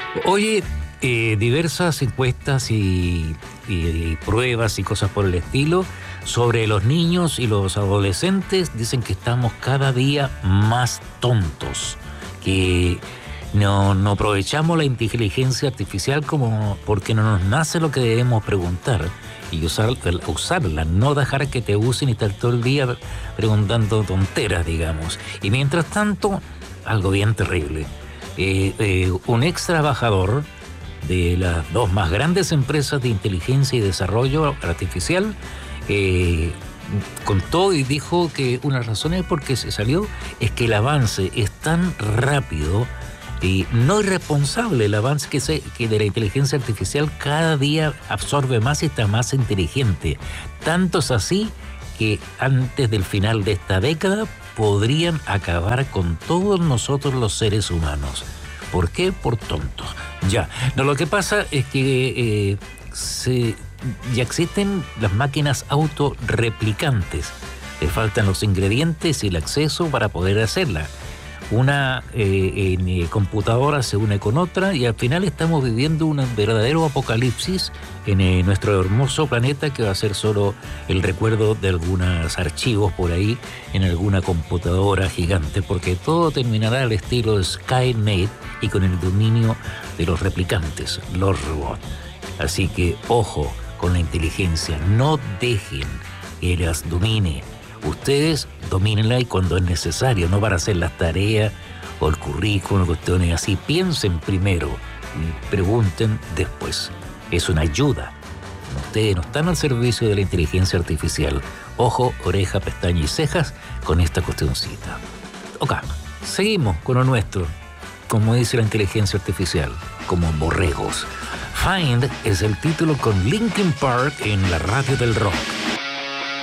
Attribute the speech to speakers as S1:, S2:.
S1: Oye, diversas encuestas y pruebas y cosas por el estilo sobre los niños y los adolescentes dicen que estamos cada día más tontos, que no aprovechamos la inteligencia artificial como porque no nos nace lo que debemos preguntar y usarla, no dejar que te usen y estar todo el día preguntando tonteras, digamos. Y mientras tanto, algo bien terrible. Un ex trabajador de las dos más grandes empresas de inteligencia y desarrollo artificial contó y dijo que una razón es porque se salió es que el avance es tan rápido y no irresponsable. El avance que de la inteligencia artificial cada día absorbe más y está más inteligente. Tanto es así que antes del final de esta década podrían acabar con todos nosotros los seres humanos. ¿Por qué? Por tontos. Ya. No, lo que pasa es que ya existen las máquinas autorreplicantes. Le faltan los ingredientes y el acceso para poder hacerla. Una en computadora se une con otra y al final estamos viviendo un verdadero apocalipsis en nuestro hermoso planeta, que va a ser solo el recuerdo de algunos archivos por ahí en alguna computadora gigante, porque todo terminará al estilo de Skynet y con el dominio de los replicantes, los robots. Así que ojo con la inteligencia, no dejen que las domine. Ustedes domínenla y cuando es necesario, no para hacer las tareas o el currículum, cuestiones así. Piensen primero y pregunten después. Es una ayuda. Ustedes no están al servicio de la inteligencia artificial. Ojo, oreja, pestaña y cejas con esta cuestioncita. Ok, seguimos con lo nuestro. Como dice la inteligencia artificial, como borregos. Find es el título con Linkin Park en la radio del rock.